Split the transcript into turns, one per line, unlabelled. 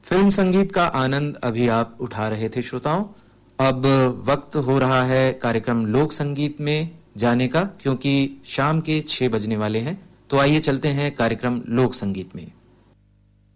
Film संगीत का आनंद अभी आप उठा रहे थे श्रोताओं। अब वक्त हो रहा है कार्यक्रम लोक संगीत में जाने का, क्योंकि शाम के 6 बजने वाले हैं। तो आइए चलते हैं कार्यक्रम लोक संगीत में।